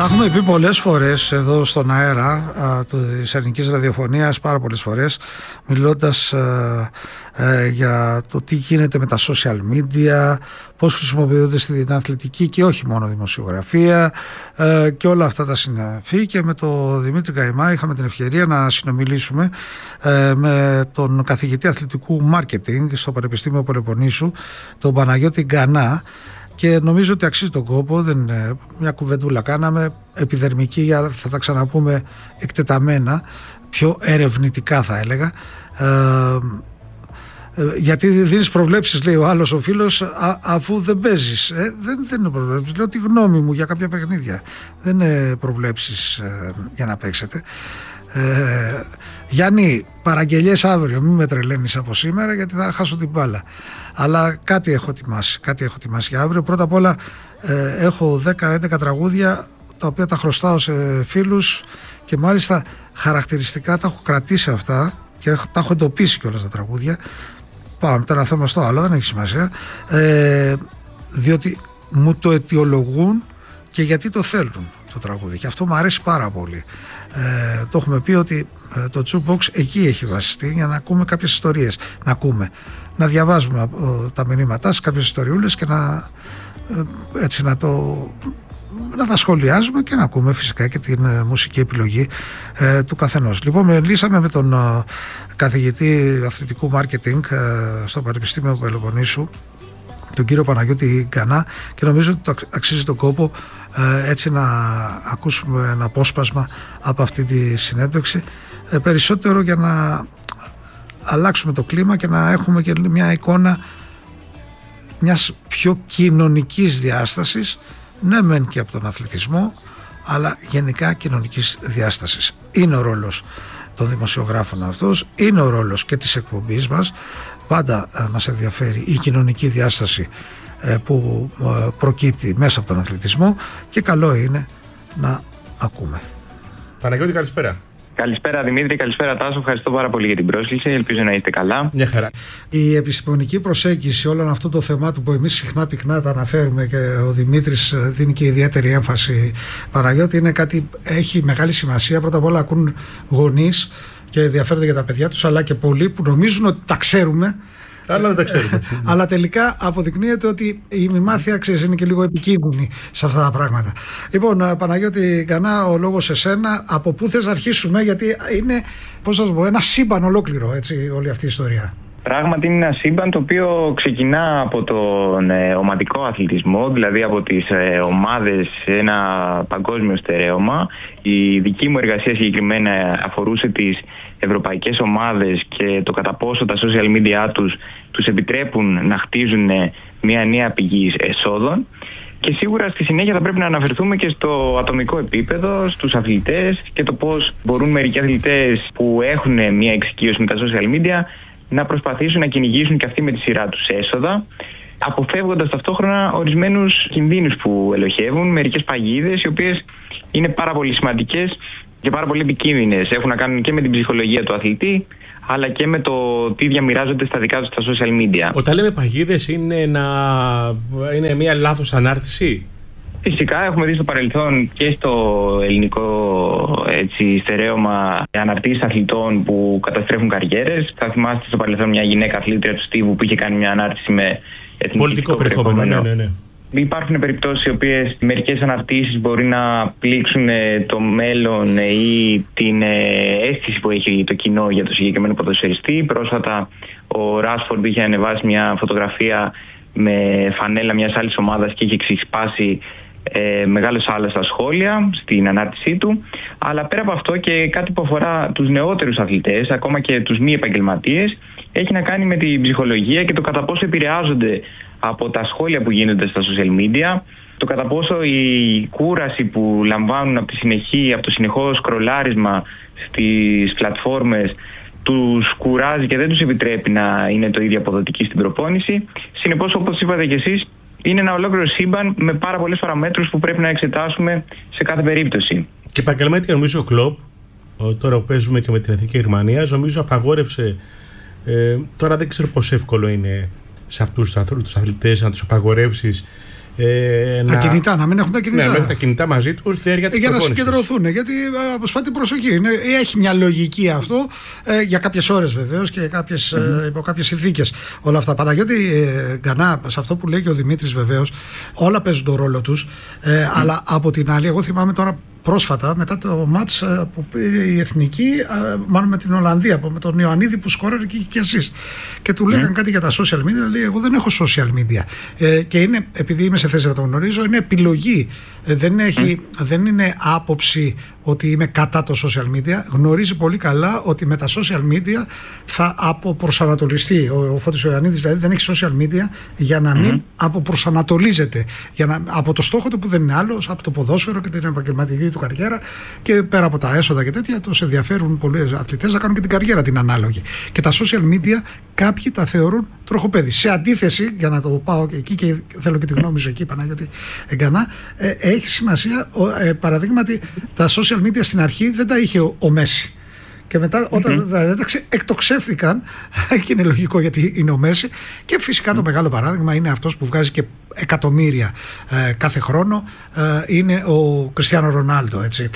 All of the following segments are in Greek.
έχουμε πει πολλές φορές εδώ στον αέρα της ελληνικής ραδιοφωνίας, πάρα πολλές φορές, μιλώντας για το τι γίνεται με τα social media, πώς χρησιμοποιούνται στην αθλητική και όχι μόνο δημοσιογραφία και όλα αυτά τα συναφή. Και με τον Δημήτρη Καϊμά είχαμε την ευκαιρία να συνομιλήσουμε με τον καθηγητή αθλητικού marketing στο Πανεπιστήμιο Πελοποννήσου, τον Παναγιώτη Γκανά. Και νομίζω ότι αξίζει τον κόπο. Μια κουβεντούλα κάναμε, επιδερμική, αλλά θα τα ξαναπούμε εκτεταμένα, πιο ερευνητικά θα έλεγα. Γιατί δίνεις προβλέψεις, λέει ο άλλος ο φίλος, αφού δεν παίζεις. Δεν είναι προβλέψεις. Λέω τη γνώμη μου για κάποια παιχνίδια. Δεν είναι προβλέψεις για να παίξετε. Γιάννη, παραγγελιές αύριο, μην με τρελαίνεις από σήμερα, γιατί θα χάσω την μπάλα. Αλλά κάτι έχω ετοιμάσει για αύριο. Πρώτα απ' όλα έχω 10-11 τραγούδια τα οποία τα χρωστάω σε φίλους και μάλιστα χαρακτηριστικά τα έχω κρατήσει αυτά και τα έχω εντοπίσει κιόλας τα τραγούδια. Πάμε τώρα ένα θέμα στο άλλο, δεν έχει σημασία, διότι μου το αιτιολογούν και γιατί το θέλουν το τραγούδι, και αυτό μου αρέσει πάρα πολύ. Το έχουμε πει ότι το Jukebox εκεί έχει βασιστεί, για να ακούμε κάποιες ιστορίες, να διαβάζουμε τα μηνύματά σας, κάποιες ιστοριούλες και να τα σχολιάζουμε και να ακούμε φυσικά και την μουσική επιλογή του καθενός. Λοιπόν, μιλήσαμε με τον καθηγητή αθλητικού marketing στο Πανεπιστήμιο Πελοποννήσου, τον κύριο Παναγιώτη Γκανά, και νομίζω ότι το αξίζει τον κόπο έτσι να ακούσουμε ένα απόσπασμα από αυτή τη συνέντευξη, περισσότερο για να αλλάξουμε το κλίμα και να έχουμε και μια εικόνα μιας πιο κοινωνικής διάστασης, ναι μεν και από τον αθλητισμό, αλλά γενικά κοινωνικής διάστασης. Είναι ο ρόλος των δημοσιογράφων αυτός, είναι ο ρόλος και της εκπομπής μας. Πάντα μας ενδιαφέρει η κοινωνική διάσταση που προκύπτει μέσα από τον αθλητισμό και καλό είναι να ακούμε. Παναγιώτη, καλησπέρα. Καλησπέρα Δημήτρη, καλησπέρα Τάσο. Ευχαριστώ πάρα πολύ για την πρόσκληση. Ελπίζω να είστε καλά. Μια χαρά. Η επιστημονική προσέγγιση όλων αυτών των θεμάτων που εμείς συχνά πυκνά τα αναφέρουμε και ο Δημήτρης δίνει και ιδιαίτερη έμφαση, Παναγιώτη, είναι κάτι έχει μεγάλη σημασία. Πρώτα απ' όλα ακούν γονείς και ενδιαφέρονται για τα παιδιά τους, αλλά και πολλοί που νομίζουν ότι τα ξέρουμε. Αλλά δεν τα ξέρουμε. Αλλά τελικά αποδεικνύεται ότι η μημάθεια, ξέρεις, είναι και λίγο επικίνδυνη σε αυτά τα πράγματα. Λοιπόν, Παναγιώτη Γκανά, ο λόγος σε σένα. Από πού θες να αρχίσουμε, γιατί είναι, πώς θα σου πω, ένα σύμπαν ολόκληρο, έτσι, όλη αυτή η ιστορία. Πράγματι είναι ένα σύμπαν το οποίο ξεκινά από τον ομαδικό αθλητισμό, δηλαδή από τις ομάδες σε ένα παγκόσμιο στερέωμα. Η δική μου εργασία συγκεκριμένα αφορούσε τις ευρωπαϊκές ομάδες και το κατά πόσο τα social media τους επιτρέπουν να χτίζουν μια νέα πηγή εσόδων. Και σίγουρα στη συνέχεια θα πρέπει να αναφερθούμε και στο ατομικό επίπεδο, στους αθλητές και το πώς μπορούν μερικοί αθλητές που έχουν μια εξοικείωση με τα social media να προσπαθήσουν να κυνηγήσουν και αυτοί με τη σειρά τους έσοδα, αποφεύγοντας ταυτόχρονα ορισμένους κινδύνους που ελοχεύουν, μερικές παγίδες οι οποίες είναι πάρα πολύ σημαντικές και πάρα πολύ επικίνδυνες. Έχουν να κάνουν και με την ψυχολογία του αθλητή, αλλά και με το τι διαμοιράζονται στα δικά τους τα social media. Όταν λέμε παγίδες, είναι μια λάθος ανάρτηση? Φυσικά έχουμε δει στο παρελθόν και στο ελληνικό στερέωμα αναρτήσεις αθλητών που καταστρέφουν καριέρες. Θα θυμάστε στο παρελθόν μια γυναίκα αθλήτρια του Στίβου που είχε κάνει μια ανάρτηση με πολιτικό περιεχόμενο. Ναι. Υπάρχουν περιπτώσεις οι οποίες μερικές αναρτήσεις μπορεί να πλήξουν το μέλλον ή την αίσθηση που έχει το κοινό για το συγκεκριμένο ποδοσφαιριστή. Πρόσφατα ο Ράσφορντ είχε ανεβάσει μια φωτογραφία με φανέλα μιας άλλης ομάδας και είχε ξεσπάσει μεγάλος άλλος στα σχόλια στην ανάρτησή του. Αλλά πέρα από αυτό και κάτι που αφορά τους νεότερους αθλητές, ακόμα και τους μη επαγγελματίες, έχει να κάνει με την ψυχολογία και το κατά πόσο επηρεάζονται από τα σχόλια που γίνονται στα social media, το κατά πόσο η κούραση που λαμβάνουν από το συνεχώς σκρολάρισμα στις πλατφόρμες τους κουράζει και δεν τους επιτρέπει να είναι το ίδιο αποδοτικοί στην προπόνηση. Συνεπώς, όπως είπατε και εσείς, είναι ένα ολόκληρο σύμπαν με πάρα πολλές παραμέτρους που πρέπει να εξετάσουμε σε κάθε περίπτωση. Και επαγγελματικά, νομίζω ο Κλοπ, τώρα που παίζουμε και με την Εθνική Γερμανία, νομίζω απαγόρευσε. Τώρα δεν ξέρω πόσο εύκολο είναι σε αυτούς τους αθλητές να τους απαγορεύσεις τα κινητά, να μην έχουν τα κινητά. Ναι, να έχουν τα κινητά μαζί τους διάρκεια της για να συγκεντρωθούν. Γιατί αποσπά την προσοχή. Έχει μια λογική αυτό για κάποιες ώρες βεβαίως και υπό κάποιες συνθήκες όλα αυτά. Παναγιώτη Γκανά, σε αυτό που λέει και ο Δημήτρης βεβαίως, όλα παίζουν τον ρόλο τους. Αλλά από την άλλη, εγώ θυμάμαι τώρα πρόσφατα μετά το μάτς που πήρε η Εθνική, μάλλον με την Ολλανδία, με τον Ιωαννίδη που σκόρερε και assist. Και του λέγανε κάτι για τα social media. Λέει: εγώ δεν έχω social media. Και είναι, επειδή είμαι σε θέση να το γνωρίζω, είναι επιλογή. Δεν είναι άποψη ότι είμαι κατά το social media. Γνωρίζει πολύ καλά ότι με τα social media θα αποπροσανατολιστεί. Ο Φώτης Ιωαννίδης δηλαδή δεν έχει social media για να μην αποπροσανατολίζεται. Από το στόχο του που δεν είναι άλλος, από το ποδόσφαιρο και την επαγγελματική του καριέρα, και πέρα από τα έσοδα και τέτοια, τους ενδιαφέρουν πολλοί αθλητές να κάνουν και την καριέρα την ανάλογη. Και τα social media κάποιοι τα θεωρούν τροχοπέδι. Σε αντίθεση, για να το πάω και εκεί και θέλω και τη γνώμη σου εκεί, Παναγιώτη Γκανά, έχει σημασία, παραδείγματι, τα social media στην αρχή δεν τα είχε ο Μέση. Και μετά όταν τα έταξε εκτοξεύθηκαν, και είναι λογικό γιατί είναι ο Μέση, και φυσικά το μεγάλο παράδειγμα είναι αυτός που βγάζει και εκατομμύρια κάθε χρόνο, είναι ο Κριστιάνο Ρονάλντο, έτσι.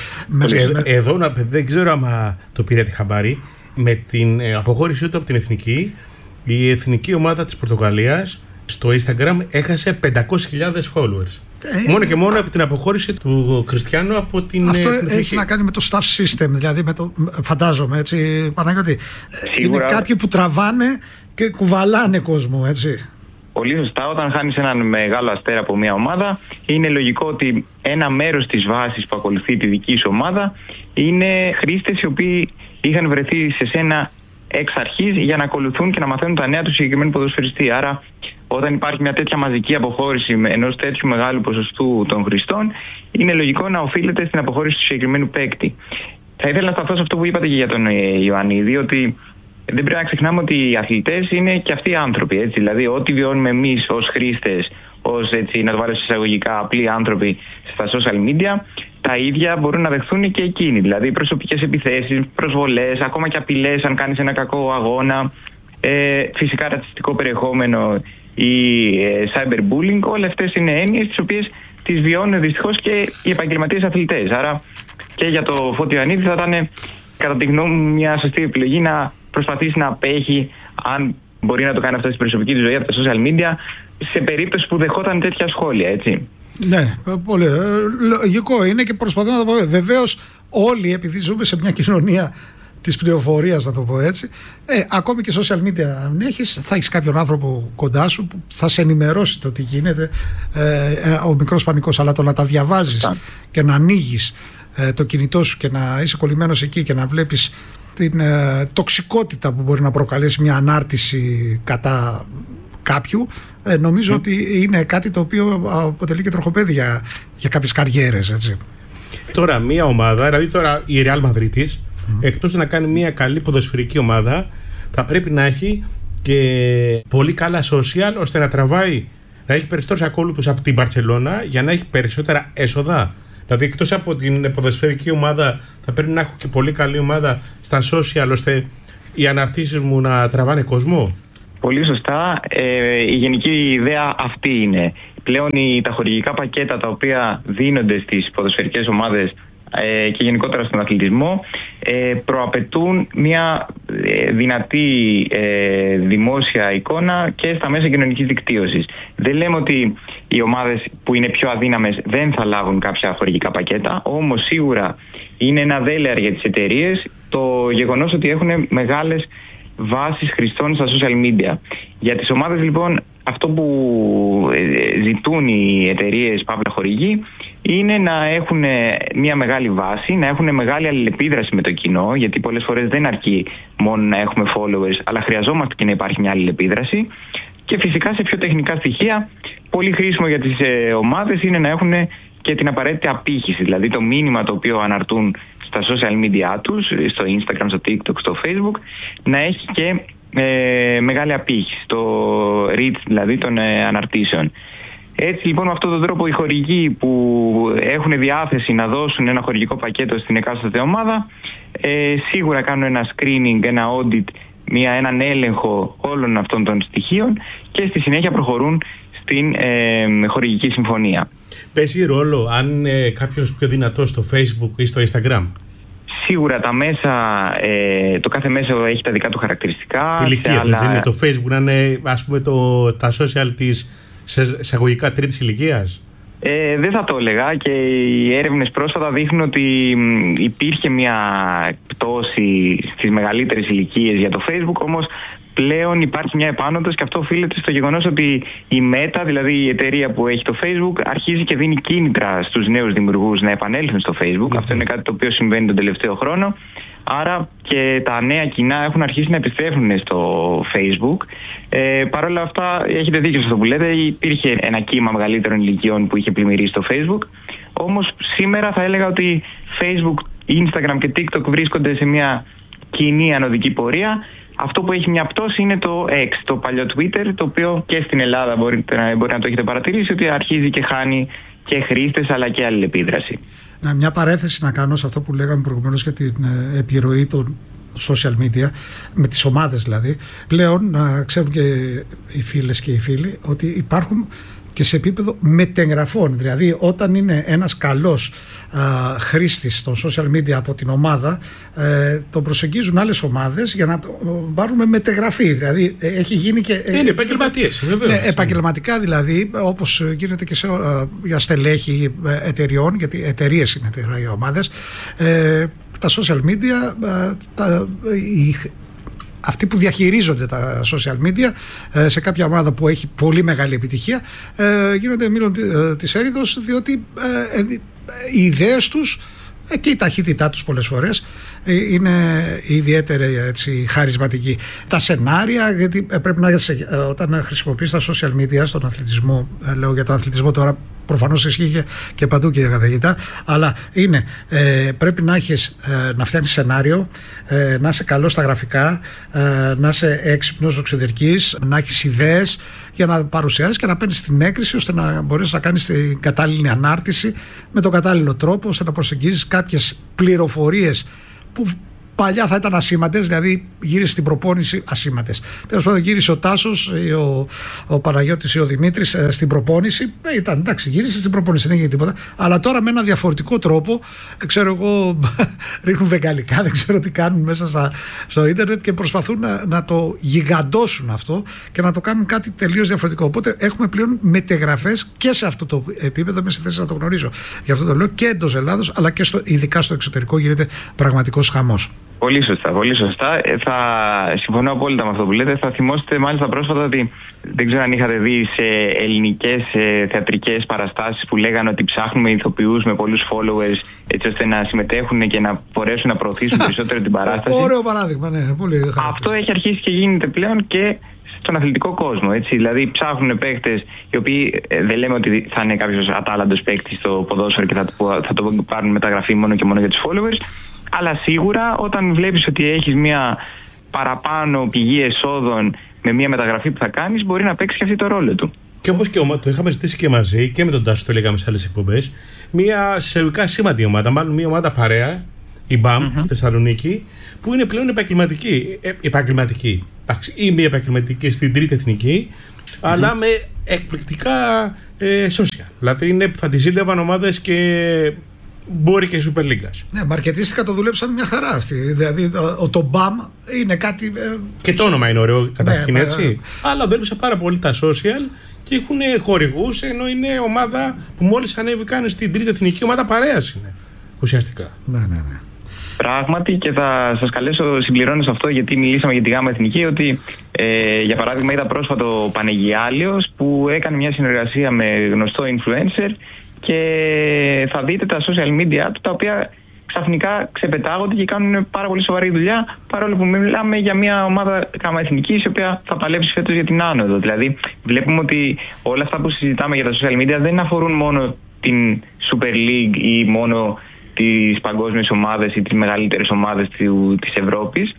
Εδώ δεν ξέρω άμα το πήρατε χαμπάρι, με την αποχώρησή του από την Εθνική, η εθνική ομάδα της Πορτογαλίας στο Instagram έχασε 500.000 followers. Μόνο και μόνο από την αποχώρηση του Κριστιάνου από την Αυτό εθνική. έχει να κάνει με το star system, δηλαδή φαντάζομαι, έτσι, Παναγιώτη. Είναι κάποιοι που τραβάνε και κουβαλάνε κόσμο, έτσι. Πολύ σωστά, όταν χάνεις έναν μεγάλο αστέρα από μια ομάδα, είναι λογικό ότι ένα μέρος της βάσης που ακολουθεί τη δική σου ομάδα είναι χρήστες οι οποίοι είχαν βρεθεί σε σένα εξ αρχής για να ακολουθούν και να μαθαίνουν τα νέα του συγκεκριμένου ποδοσφαιριστή. Άρα, όταν υπάρχει μια τέτοια μαζική αποχώρηση ενός τέτοιου μεγάλου ποσοστού των χρηστών, είναι λογικό να οφείλεται στην αποχώρηση του συγκεκριμένου παίκτη. Θα ήθελα να σταθώ σε αυτό που είπατε και για τον Ιωαννίδη, ότι δεν πρέπει να ξεχνάμε ότι οι αθλητές είναι και αυτοί οι άνθρωποι. Έτσι. Δηλαδή, ό,τι βιώνουμε εμείς ως χρήστες, ως, έτσι, να το βάλω σε εισαγωγικά, απλοί άνθρωποι στα social media, τα ίδια μπορούν να δεχθούν και εκείνοι. Δηλαδή, προσωπικές επιθέσεις, προσβολές, ακόμα και απειλές αν κάνεις ένα κακό αγώνα, φυσικά ρατσιστικό περιεχόμενο ή cyberbullying, όλες αυτές είναι έννοιες τις οποίες τις βιώνουν δυστυχώς και οι επαγγελματίες αθλητές. Άρα και για το Φώτη Ιωαννίδη θα ήταν, κατά τη γνώμη μου, μια σωστή επιλογή να προσπαθήσει να απέχει, αν μπορεί να το κάνει αυτό στην προσωπική του ζωή, από τα social media, σε περίπτωση που δεχόταν τέτοια σχόλια, έτσι. Ναι, πολύ λογικό είναι και προσπαθώ να το πω. Βεβαίως όλοι, επειδή ζούμε σε μια κοινωνία της πληροφορίας, να το πω έτσι, ακόμη και social media αν έχεις, θα έχεις κάποιον άνθρωπο κοντά σου που θα σε ενημερώσει το τι γίνεται, ο μικρός πανικός, αλλά το να τα διαβάζεις και να ανοίγεις το κινητό σου και να είσαι κολλημένος εκεί και να βλέπεις την τοξικότητα που μπορεί να προκαλέσει μια ανάρτηση κατά κάποιου, νομίζω ότι είναι κάτι το οποίο αποτελεί και τροχοπέδι για κάποιες καριέρες, έτσι. Τώρα μια ομάδα, δηλαδή τώρα η Real Madrid, εκτός να κάνει μια καλή ποδοσφαιρική ομάδα, θα πρέπει να έχει και πολύ καλά social, ώστε να τραβάει, να έχει περισσότερους ακόλουθους από την Μπαρτσελώνα για να έχει περισσότερα έσοδα. Δηλαδή, εκτός από την ποδοσφαιρική ομάδα, θα πρέπει να έχω και πολύ καλή ομάδα στα social, ώστε οι αναρτήσεις μου να τραβάνε κόσμο. Πολύ σωστά. Η γενική ιδέα αυτή είναι. Πλέον τα χορηγικά πακέτα τα οποία δίνονται στις ποδοσφαιρικές ομάδες και γενικότερα στον αθλητισμό προαπαιτούν μια δυνατή δημόσια εικόνα και στα μέσα κοινωνικής δικτύωσης. Δεν λέμε ότι οι ομάδες που είναι πιο αδύναμες δεν θα λάβουν κάποια χορηγικά πακέτα, όμως σίγουρα είναι ένα δέλεαρ για τις εταιρείες το γεγονός ότι έχουν μεγάλες βάσεις χρηστών στα social media. Για τις ομάδες λοιπόν αυτό που ζητούν οι εταιρείες παύλα χορηγοί είναι να έχουν μια μεγάλη βάση, να έχουν μεγάλη αλληλεπίδραση με το κοινό, γιατί πολλές φορές δεν αρκεί μόνο να έχουμε followers, αλλά χρειαζόμαστε και να υπάρχει μια αλληλεπίδραση. Και φυσικά σε πιο τεχνικά στοιχεία, πολύ χρήσιμο για τις ομάδες είναι να έχουν και την απαραίτητη απήχηση, δηλαδή το μήνυμα το οποίο αναρτούν στα social media τους, στο Instagram, στο TikTok, στο Facebook, να έχει και μεγάλη απήχηση, το reach δηλαδή των αναρτήσεων. Έτσι λοιπόν με αυτόν τον τρόπο οι χορηγοί που έχουν διάθεση να δώσουν ένα χορηγικό πακέτο στην εκάστοτε ομάδα σίγουρα κάνουν ένα screening, ένα audit, έναν έλεγχο όλων αυτών των στοιχείων και στη συνέχεια προχωρούν στην χορηγική συμφωνία. Παίζει ρόλο αν είναι κάποιος πιο δυνατός στο Facebook ή στο Instagram? Σίγουρα τα μέσα, το κάθε μέσο έχει τα δικά του χαρακτηριστικά. Τη ηλικία του, είναι το Facebook να είναι, ας πούμε, τα social της εισαγωγικά τρίτης ηλικίας? Δεν θα το έλεγα, και οι έρευνες πρόσφατα δείχνουν ότι υπήρχε μια πτώση στις μεγαλύτερες ηλικίες για το Facebook, όμως πλέον υπάρχει μια επάνωδος, και αυτό οφείλεται στο γεγονός ότι η Meta, δηλαδή η εταιρεία που έχει το Facebook, αρχίζει και δίνει κίνητρα στους νέους δημιουργούς να επανέλθουν στο Facebook. Αυτό είναι κάτι το οποίο συμβαίνει τον τελευταίο χρόνο. Άρα και τα νέα κοινά έχουν αρχίσει να επιστρέφουν στο Facebook. Παρ' όλα αυτά, έχετε δίκιο σε αυτό που λέτε, υπήρχε ένα κύμα μεγαλύτερων ηλικιών που είχε πλημμυρίσει στο Facebook. Όμως σήμερα θα έλεγα ότι Facebook, Instagram και TikTok βρίσκονται σε μια κοινή ανωδική πορεία. Αυτό που έχει μια πτώση είναι το X, το παλιό Twitter, το οποίο και στην Ελλάδα μπορεί να το έχετε παρατηρήσει, ότι αρχίζει και χάνει και χρήστες αλλά και αλληλεπίδραση. Μια παρέθεση να κάνω σε αυτό που λέγαμε προηγουμένως για την επιρροή των social media, με τις ομάδες δηλαδή. Πλέον να ξέρουν και οι φίλες και οι φίλοι ότι υπάρχουν και σε επίπεδο μετεγγραφών. Δηλαδή όταν είναι ένας καλός χρήστης των social media από την ομάδα, τον προσεγγίζουν άλλες ομάδες για να το πάρουν μετεγραφή. Δηλαδή έχει γίνει και... είναι επαγγελματίες, βεβαίως. Ναι, επαγγελματικά δηλαδή, όπως γίνεται και για στελέχη εταιριών, γιατί εταιρείες είναι οι ομάδες, τα social media, αυτοί που διαχειρίζονται τα social media σε κάποια ομάδα που έχει πολύ μεγάλη επιτυχία, γίνονται μήλων της έριδος, διότι οι ιδέες τους και η ταχύτητά τους πολλές φορές είναι ιδιαίτερα έτσι χαρισματική. Τα σενάρια, γιατί πρέπει να όταν χρησιμοποιείς τα social media στον αθλητισμό, λέω για τον αθλητισμό τώρα, προφανώς ισχύει και παντού, κύριε καθηγητά, αλλά πρέπει να φτιάχνεις σενάριο, να είσαι καλός στα γραφικά, να είσαι έξυπνος εξωτερικής, να έχεις ιδέες για να παρουσιάσεις και να παίρνεις την έγκριση, ώστε να μπορείς να κάνεις την κατάλληλη ανάρτηση με τον κατάλληλο τρόπο, ώστε να προσεγγίζεις κάποιες πληροφορίες που παλιά θα ήταν ασήμαντες, δηλαδή γύρισε στην προπόνηση ασήμαντες. Τέλος πάντων, γύρισε ο Τάσος ή ο Παναγιώτης ή ο Δημήτρης στην προπόνηση. Ήταν εντάξει, γύρισε στην προπόνηση, δεν έγινε τίποτα. Αλλά τώρα με ένα διαφορετικό τρόπο, ξέρω εγώ, ρίχνουν βεγγαλικά, δεν ξέρω τι κάνουν μέσα στο ίντερνετ και προσπαθούν να το γιγαντώσουν αυτό και να το κάνουν κάτι τελείως διαφορετικό. Οπότε έχουμε πλέον μετεγραφές και σε αυτό το επίπεδο, είμαι σε θέση να το γνωρίζω. Γι' αυτό το λέω, και εντός Ελλάδος, αλλά και ειδικά στο εξωτερικό γίνεται πραγματικός χαμός. Πολύ σωστά, πολύ σωστά. Θα συμφωνώ απόλυτα με αυτό που λέτε. Θα θυμόσαστε μάλιστα πρόσφατα ότι δεν ξέρω αν είχατε δει σε ελληνικές θεατρικές παραστάσεις που λέγανε ότι ψάχνουμε ηθοποιούς με πολλούς followers έτσι ώστε να συμμετέχουν και να μπορέσουν να προωθήσουν περισσότερο την παράσταση. Ωραίο παράδειγμα, ναι. Πολύ χαρακτηριστικό. Αυτό έχει αρχίσει και γίνεται πλέον και στον αθλητικό κόσμο. Έτσι. Δηλαδή ψάχνουν παίκτες οι οποίοι δεν λέμε ότι θα είναι κάποιος ατάλλαντος παίκτης στο ποδόσφαιρο και θα το πάρουν μεταγραφή μόνο και μόνο για τους followers. Αλλά σίγουρα όταν βλέπεις ότι έχεις μια παραπάνω πηγή εσόδων με μια μεταγραφή που θα κάνεις, μπορεί να παίξει και αυτή το ρόλο του. Και όπως και το είχαμε ζητήσει και μαζί και με τον Τάσο, το λέγαμε σε άλλες εκπομπές, μια συλλογικά σήμαντη ομάδα, μάλλον μια ομάδα παρέα, η BAM στη Θεσσαλονίκη, που είναι πλέον επαγγελματική. Ή μια επαγγελματική στην τρίτη εθνική, αλλά με εκπληκτικά social. Δηλαδή θα τη ζήλευαν ομάδες και μπορεί και Super League. Ναι, μαρκετίστικα το δουλέψαν μια χαρά αυτή. Δηλαδή το BAM είναι κάτι. Και το όνομα είναι ωραίο καταρχήν, ναι, έτσι. Αλλά δουλέψαν πάρα πολύ τα social και έχουν χορηγούς, ενώ είναι ομάδα που μόλις ανέβηκαν στην τρίτη εθνική, ομάδα παρέας είναι ουσιαστικά. Ναι. Πράγματι, και θα σας καλέσω συμπληρώνω σε αυτό, γιατί μιλήσαμε για τη ΓΑΜΑ Εθνική, ότι για παράδειγμα είδα πρόσφατο ο Πανεγιάλιος που έκανε μια συνεργασία με γνωστό influencer και θα δείτε τα social media του, τα οποία ξαφνικά ξεπετάγονται και κάνουν πάρα πολύ σοβαρή δουλειά, παρόλο που μιλάμε για μια ομάδα ΓΑΜΑ Εθνικής η οποία θα παλέψει φέτος για την άνοδο. Δηλαδή βλέπουμε ότι όλα αυτά που συζητάμε για τα social media δεν αφορούν μόνο την Super League ή μόνο τις παγκόσμιες ομάδες ή τις μεγαλύτερες ομάδες της Ευρώπης.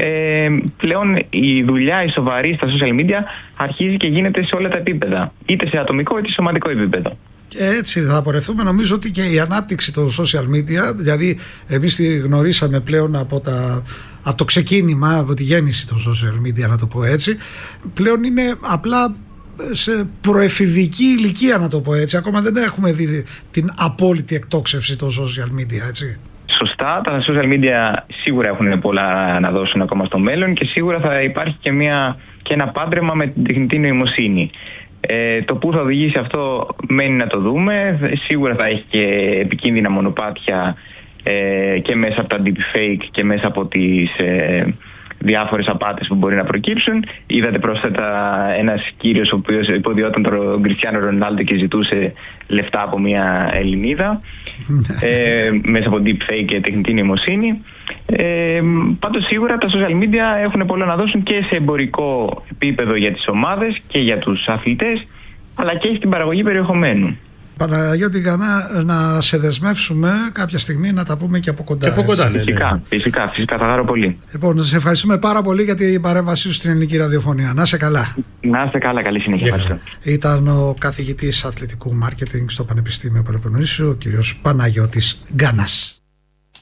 Πλέον η δουλειά, η σοβαρή στα social media αρχίζει και γίνεται σε όλα τα επίπεδα, είτε σε ατομικό είτε σε σωματικό επίπεδο. Και έτσι θα απορρευτούμε. Νομίζω ότι και η ανάπτυξη των social media, δηλαδή εμείς τη γνωρίσαμε πλέον από το ξεκίνημα, από τη γέννηση των social media, να το πω έτσι, πλέον είναι απλά σε προεφηβική ηλικία, να το πω έτσι. Ακόμα δεν έχουμε δει την απόλυτη εκτόξευση των social media, έτσι. Σωστά, τα social media σίγουρα έχουν πολλά να δώσουν ακόμα στο μέλλον και σίγουρα θα υπάρχει και ένα πάντρεμα με την τεχνητή νοημοσύνη. Το που θα οδηγήσει αυτό μένει να το δούμε. Σίγουρα θα έχει και επικίνδυνα μονοπάτια και μέσα από τα deepfake και μέσα από τις διάφορες απάτες που μπορεί να προκύψουν. Είδατε πρόσθετα ένας κύριος ο οποίος υποδιόταν τον Κριστιάνο Ρονάλντο και ζητούσε λεφτά από μια Ελληνίδα μέσα από deepfake και τεχνητή νοημοσύνη. Πάντως σίγουρα τα social media έχουν πολλά να δώσουν και σε εμπορικό επίπεδο για τις ομάδες και για τους αθλητές, αλλά και στην παραγωγή περιεχομένου. Παναγιώτη Γανά, να σε δεσμεύσουμε κάποια στιγμή να τα πούμε και από κοντά. Και από κοντά, ναι. Φυσικά, θα χαρώ πολύ. Λοιπόν, σε ευχαριστούμε πάρα πολύ για την παρέμβασή σου στην ελληνική ραδιοφωνία. Να είσαι καλά. Να είστε καλά, καλή συνέχεια. Ήταν ο καθηγητής αθλητικού μάρκετινγκ στο Πανεπιστήμιο Πελοποννήσου, ο κ. Παναγιώτης Γκάνας.